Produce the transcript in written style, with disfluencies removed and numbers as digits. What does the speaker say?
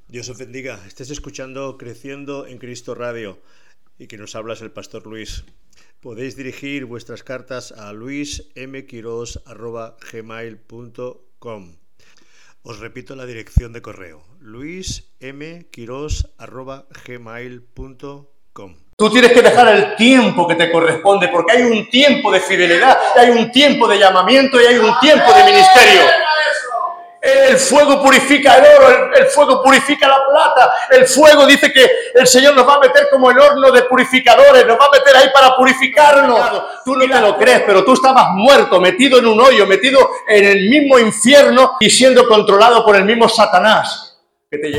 Dios os bendiga. Estés escuchando Creciendo en Cristo Radio y que nos habla es el Pastor Luis. Podéis dirigir vuestras cartas a luismquiros@gmail.com. Os repito la dirección de correo: luismquiros@gmail.com. Tú tienes que dejar el tiempo que te corresponde, porque hay un tiempo de fidelidad, hay un tiempo de llamamiento y hay un tiempo de ministerio. El fuego purifica el oro, el fuego purifica la plata. El fuego dice que el Señor nos va a meter como el horno de purificadores, nos va a meter ahí para purificarnos. Tú no te lo crees, pero tú estabas muerto, metido en un hoyo, metido en el mismo infierno y siendo controlado por el mismo Satanás que te